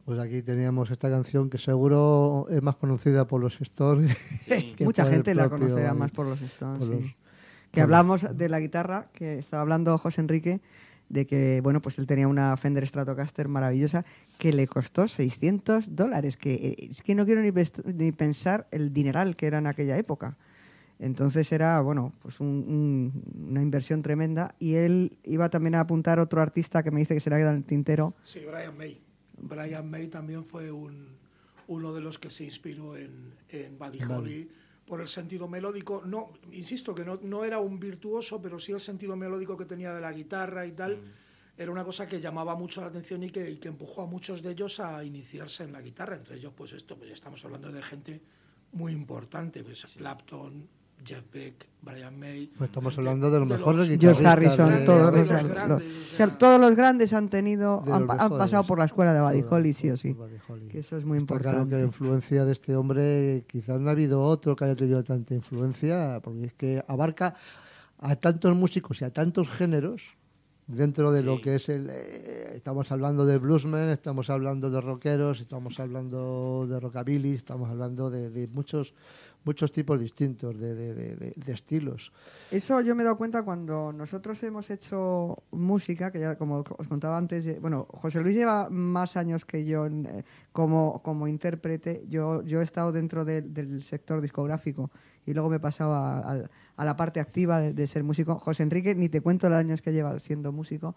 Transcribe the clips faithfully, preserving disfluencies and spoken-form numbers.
Pues aquí teníamos esta canción que seguro es más conocida por los Stones. Sí. que Mucha por el gente la propio- conocerá más por los Stones. por sí. los- Que por hablamos de la guitarra, que estaba hablando José Enrique, de que, bueno, pues él tenía una Fender Stratocaster maravillosa que le costó seiscientos dólares, que eh, es que no quiero ni, pest- ni pensar el dineral que era en aquella época. Entonces era, bueno, pues un- un- una inversión tremenda. Y él iba también a apuntar otro artista que me dice que se le ha quedado en el tintero. Sí, Brian May. Brian May también fue un, uno de los que se inspiró en, en Buddy Vale. Holly por el sentido melódico. No, insisto que no, no era un virtuoso, pero sí el sentido melódico que tenía de la guitarra y tal. Era una cosa que llamaba mucho la atención y que, y que empujó a muchos de ellos a iniciarse en la guitarra. Entre ellos, pues esto, pues estamos hablando de gente muy importante, pues Clapton, Jeff Beck, Brian May. Pues estamos gente hablando de los mejores George guitarristas Harrison, de- todos de los, los los- grandes, o o sea, sea, todos los grandes han tenido, de han, los pa- han mejores. pasado por la escuela de Buddy Todas, Holly, sí o sí. por Buddy Holly. Que eso es muy Está importante. claro que la influencia de este hombre, quizás no ha habido otro que haya tenido tanta influencia, porque es que abarca a tantos músicos y a tantos géneros dentro de Sí. lo que es el... eh, estamos hablando de bluesmen, estamos hablando de rockeros, estamos hablando de rockabilly, estamos hablando de, de muchos muchos tipos distintos de, de- de- de- de estilos. Eso yo me he dado cuenta cuando nosotros hemos hecho música, que ya como os contaba antes, eh, bueno, José Luis lleva más años que yo en, eh, como, como intérprete. Yo, yo he estado dentro de- del sector discográfico y luego me he pasado a, a- a la parte activa de, de ser músico. José Enrique, ni te cuento los años que lleva siendo músico.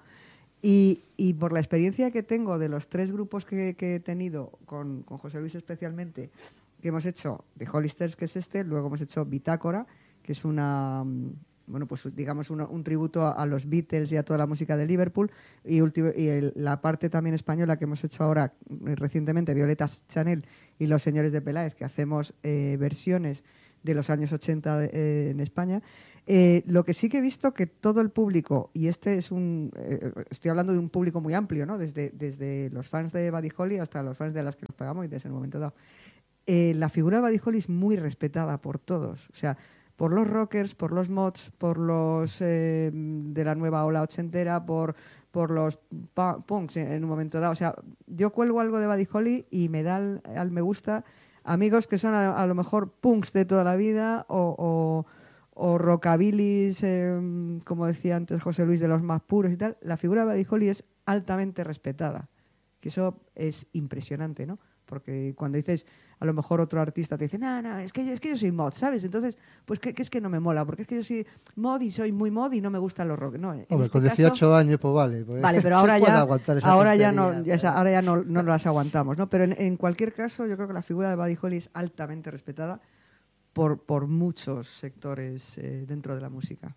Y, y por la experiencia que tengo de los tres grupos que, que he tenido, con, con José Luis especialmente, que hemos hecho The Holisters, que es este, luego hemos hecho Bitácora, que es una, mm, bueno, pues digamos una- un tributo a, a los Beatles y a toda la música de Liverpool, y, ulti- y el- la parte también española que hemos hecho ahora eh, recientemente, Violeta Chanel y Los Señores de Peláez, que hacemos eh, versiones de los años ochenta de- eh, en España. Eh, lo que sí que he visto que todo el público, y este es un, eh, estoy hablando de un público muy amplio, ¿no? Desde, desde los fans de Buddy Holly hasta los fans de las que nos pagamos y desde el momento dado. Eh, la figura de Buddy Holly es muy respetada por todos, o sea, por los rockers, por los mods, por los eh, de la nueva ola ochentera, por, por los pu- punks en, en un momento dado. O sea, yo cuelgo algo de Buddy Holly y me da al, al me gusta amigos que son a, a lo mejor punks de toda la vida o, o, o rockabilis, eh, como decía antes José Luis, de los más puros y tal. La figura de Buddy Holly es altamente respetada, que eso es impresionante, ¿no? Porque cuando dices, a lo mejor otro artista te dice, no, no, es que, yo- es que yo soy mod, ¿sabes? Entonces, pues que, que es que no me mola, porque es que yo soy mod y soy muy mod y no me gustan los rock. No, en Hombre, este con caso- dieciocho años, pues vale. Pues Vale, pero se ahora puede ya, aguantar esa ahora ya no, tontería, ya esa- pero- ahora ya no, no las aguantamos, ¿no? Pero en, en cualquier caso, yo creo que la figura de Buddy Holly es altamente respetada por, por muchos sectores eh, dentro de la música.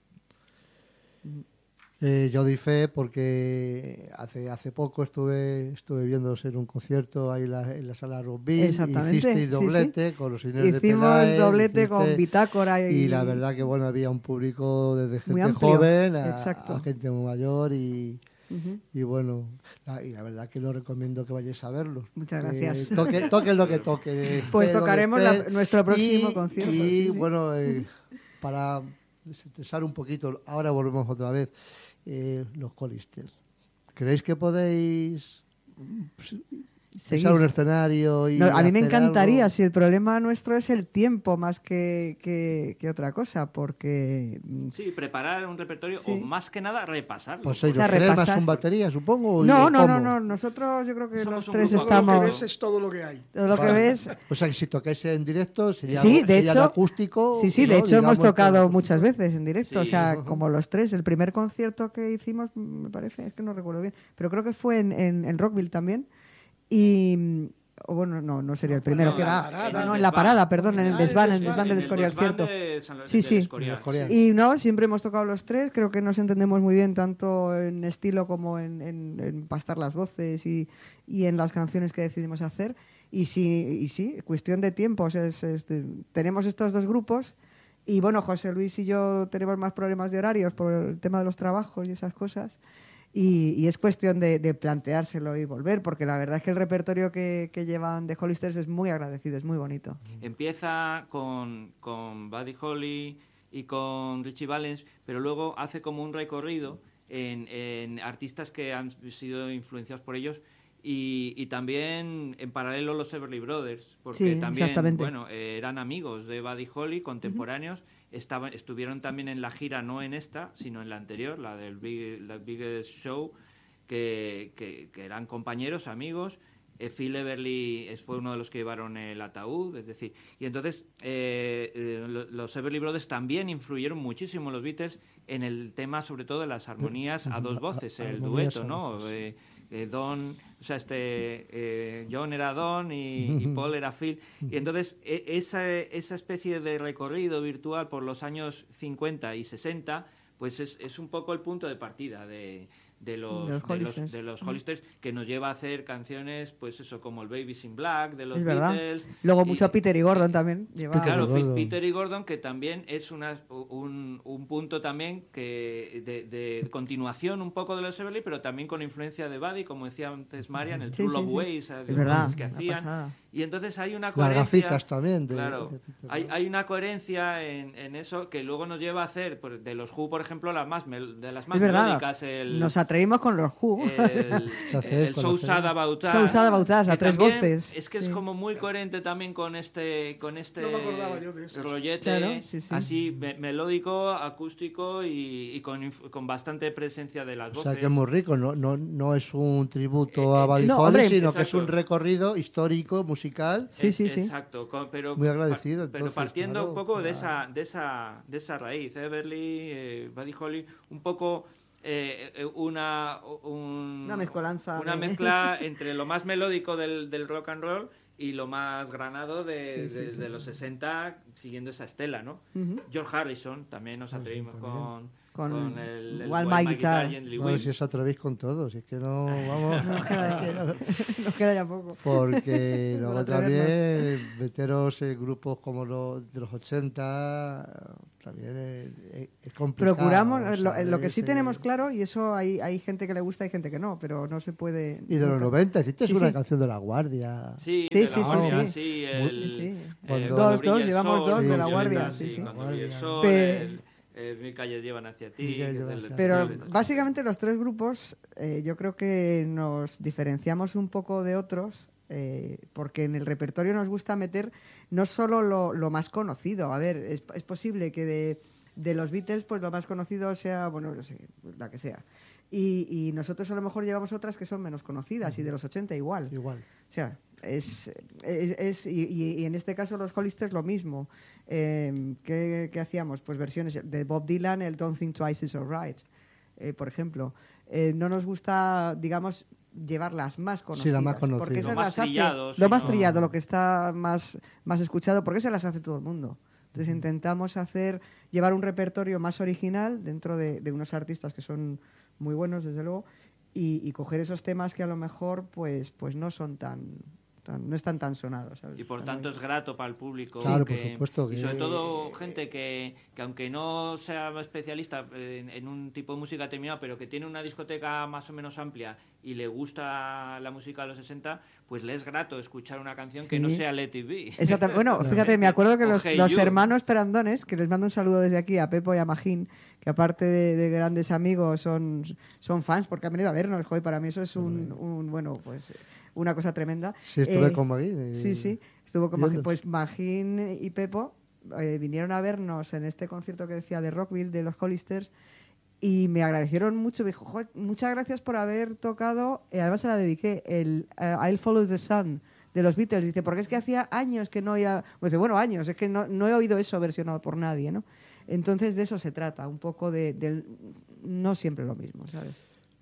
Eh, yo doy fe porque hace hace poco estuve estuve viéndose en un concierto ahí la- en la sala Rugby. Exactamente, Hicisteis sí, doblete con los señores de Hicimos Peláez, doblete con hiciste- Bitácora y, y la verdad que bueno, había un público desde Muy gente amplio, joven a, exacto. a gente muy mayor y, Ujú. y bueno, la, y la verdad que lo recomiendo que vayáis a verlos. Muchas Que gracias. Toque, toquen lo que toque. Pues esté donde tocaremos la- esté. nuestro próximo Y- concierto, Y sí, sí. bueno, eh, para desestresar un poquito, ahora volvemos otra vez, eh, los Holisters. ¿Creéis que podéis Seguir. pisar un escenario y No, a mí me hacer encantaría, algo? si el problema nuestro es el tiempo más que, que, que otra cosa, porque mm, Sí, preparar un repertorio Sí. o más que nada repasarlo. Pues sois O sea, los tres más repasar. un batería, supongo. no, ¿y no, no, cómo? no, nosotros yo creo que Somos los un tres grupo Todo lo que estamos... ves es todo lo que hay. Todo lo que Vale. ves... O sea, que si tocáis en directo sería, Sí, algo- de sería hecho- acústico. Sí, sí, ¿no? de hecho hemos Digamos que tocado acústico. muchas veces en directo, Sí. o sea, Ujú. como los tres. El primer concierto que hicimos, me parece, es que no recuerdo bien, pero creo que fue en, en, en Rockville también. Y, o bueno, no, no sería el primero, no, que en la va, parada. no, En no, el en la desván. parada, perdón, en el Ah, desván, en el el desván de En el Escorial, desván cierto. de San- Sí, del sí. Escorial. Escorial. Y no, siempre hemos tocado los tres, creo que nos entendemos muy bien tanto en estilo como en, en, en pastar las voces y, y en las canciones que decidimos hacer. Y sí, y sí cuestión de tiempos. Es, es de- tenemos estos dos grupos y bueno, José Luis y yo tenemos más problemas de horarios por el tema de los trabajos y esas cosas. Y, y es cuestión de, de planteárselo y volver, porque la verdad es que el repertorio que, que llevan de Holisters es muy agradecido, es muy bonito. Empieza con, con Buddy Holly y con Richie Valens, pero luego hace como un recorrido en, en artistas que han sido influenciados por ellos Y, y también en paralelo los Everly Brothers, porque Sí, también exactamente. bueno eh, eran amigos de Buddy Holly, contemporáneos. Uh-huh. Estaban, estuvieron también en la gira, no en esta, sino en la anterior, la del Big, la Biggest Show, que, que, que eran compañeros, amigos. Eh, Phil Everly fue uno de los que llevaron el ataúd, es decir, y entonces eh, eh, los Everly Brothers también influyeron muchísimo los Beatles en el tema, sobre todo de las armonías a dos voces, el dueto, ¿no? Eh, eh, Don, o sea, este eh, John era Don y, y Paul era Phil, y entonces eh, esa, esa especie de recorrido virtual por los años cincuenta y sesenta, pues es, es un poco el punto de partida de de los, de los de los, Hollister, de los Hollister, que nos lleva a hacer canciones, pues eso, como el Baby's in Black, de los es verdad. Beatles. Luego y, mucho Peter y Gordon también. Lleva... Claro, Peter y Gordon. Peter y Gordon, que también es una, un, un punto también que de, de continuación un poco de los Everly, pero también con influencia de Buddy, como decía antes Marian, el Sí, True sí, Love sí. Ways, de Es verdad, cosas que una hacían. pasada. Y entonces hay una Las coherencia. gafitas también. De, claro, de Peter, hay, ¿no? hay una coherencia en, en eso que luego nos lleva a hacer, pues, de los Who, por ejemplo, las más mel, de las más Es verdad, melódicas. El, nos atrevimos con los Who. el, el So Sad About Us, So Sad About Us, a que tres también voces. es que Sí. es como muy coherente también con este con este No me acordaba yo de eso. rollete, Claro, sí, sí. así me- melódico, acústico y, y con, inf- con bastante presencia de las O voces. sea que es muy rico, no, no, no es un tributo Eh, a eh, Buddy no, Holly, hombre, sino que es exacto. un recorrido histórico, musical. Sí, Eh, sí, sí. Exacto, con- pero, Muy agradecido, pa- pero entonces, partiendo claro, un poco de para- esa de esa de esa raíz, Everly, eh, Buddy Holly, un poco eh, eh, una un- Una mezcolanza una de- mezcla entre lo más melódico del, del rock and roll y lo más granado de, Sí, sí, de- sí. de los sesenta, siguiendo esa estela, ¿no? Ujú. George Harrison, también nos atrevimos también. con, Con con el, el While While My My Guitar. Gently No, Weeps. si os atrevéis con todos, es que no, vamos, Nos queda, nos queda ya poco. porque Por luego atrevernos. también meteros en grupos como los de los ochenta también es, es- es complicado. Procuramos, eh, lo, ¿sabes? lo que sí Eh, tenemos claro, y eso hay, hay gente que le gusta y gente que no, pero no se puede... Y de los nunca. noventa, hiciste Sí, una sí. canción de La Guardia. Sí, Sí, de sí, la sí, Guardia, sí. sí, el, Sí, sí. eh, Cuando- Cuando Dos, brilla dos, el llevamos sol, dos de sí, La sí, Guardia, sí, sí, sí. cuando brilla el sol, Pe- el, eh, Mil calles llevan hacia ti. Mil calles que es llevan el- hacia Pero Sí. básicamente los tres grupos, eh, yo creo que nos diferenciamos un poco de otros, eh, porque en el repertorio nos gusta meter no solo lo, lo más conocido. A ver, es, es posible que de, de los Beatles, pues lo más conocido sea, bueno, no sé, la que sea. Y, y nosotros a lo mejor llevamos otras que son menos conocidas, y de los ochenta igual. Igual. O sea, es, es, es- y, y- y en este caso los Hollisters lo mismo. Eh, ¿qué, qué hacíamos? Pues versiones de Bob Dylan, el Don't Think Twice is Alright, eh, por ejemplo. Eh, no nos gusta, digamos, llevar las más conocidas. las más conocidas. Porque esas Lo más las hace- trillado, sí, lo más ¿no? trillado, lo que está más, más escuchado, porque se las hace todo el mundo. Entonces intentamos hacer, llevar un repertorio más original dentro de, de unos artistas que son muy buenos, desde luego, y, y coger esos temas que a lo mejor pues, pues no son tan, tan- no están tan sonados. ¿sabes? Y por Están tanto muy- es grato para el público. Claro, que- por supuesto Y que- sobre todo gente que, que aunque no sea especialista en, en un tipo de música determinado, pero que tiene una discoteca más o menos amplia y le gusta la música de los sesenta, pues le es grato escuchar una canción que no Sí. sea Let It Be. Exactamente. Bueno, fíjate, me acuerdo que O los, Hey los You. hermanos Perandones, que les mando un saludo desde aquí a Pepo y a Magín, que aparte de, de grandes amigos son, son fans porque han venido a vernos, joder, para mí eso es un, un bueno, pues una cosa tremenda. Sí, estuve Eh, con Magui. y- Sí, sí, estuvo con viendo. Magín. Pues Magín y Pepo eh, vinieron a vernos en este concierto que decía de Rockville, de los Hollisters, y me agradecieron mucho. Me dijo, "Joder, muchas gracias por haber tocado", y además se la dediqué, el eh, I'll Follow the Sun de los Beatles. Dice, porque es que hacía años que no oía... Pues dice, bueno, años, es que no, no he oído eso versionado por nadie, ¿no? Entonces de eso se trata, un poco de... del- no siempre lo mismo, ¿sabes?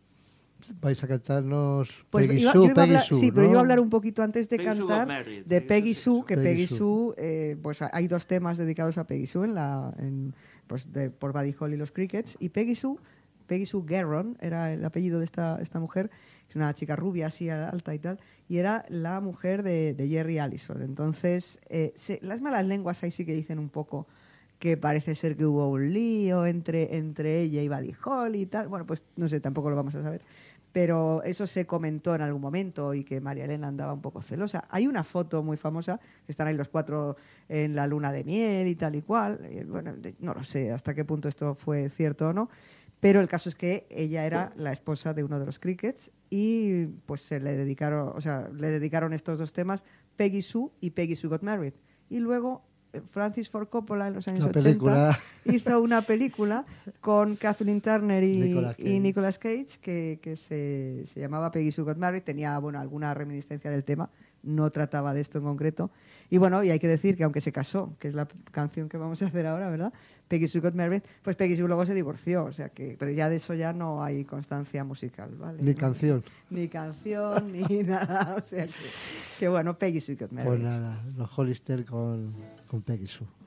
Vais a cantarnos Pues Peggy iba- Sue, yo iba a Peggy hablar, Sue, sí, pero ¿no? yo iba a hablar un poquito antes de Peggy Sue cantar got married. de Peggy Peggy Sue, Sue, que Peggy Peggy Sue. Sue, eh, pues hay dos temas dedicados a Peggy Sue en la, en, pues de, por Buddy Holly y los Crickets, y Peggy Sue, Peggy Sue Garron era el apellido de esta, esta mujer, es una chica rubia así alta y tal, y era la mujer de, de Jerry Allison. Entonces, eh, se- las malas lenguas ahí sí que dicen un poco que parece ser que hubo un lío entre, entre ella y Buddy Holly y tal. Bueno, pues no sé, tampoco lo vamos a saber. Pero eso se comentó en algún momento y que María Elena andaba un poco celosa. Hay una foto muy famosa, que están ahí los cuatro en la luna de miel y tal y cual. Y, bueno, de- no lo sé hasta qué punto esto fue cierto o no. Pero el caso es que ella era la esposa de uno de los Crickets y pues se le dedicaron, o sea, le dedicaron estos dos temas, Peggy Sue y Peggy Sue Got Married. Y luego Francis Ford Coppola en los años Una ochenta película. hizo una película con Kathleen Turner y Nicolas Cage, y Nicolas Cage que, que se, se llamaba Peggy Sue Got Married. Tenía bueno, alguna reminiscencia del tema, no trataba de esto en concreto. Y bueno, y hay que decir que aunque se casó, que es la canción que vamos a hacer ahora, ¿verdad? Peggy Sue Got Married, pues Peggy Sue luego se divorció, o sea que, pero ya de eso ya no hay constancia musical, ¿vale? Ni canción. Ni canción, ni nada, o sea que, que bueno, Peggy Sue Got Married. Pues nada, los Hollister con, con Peggy Sue.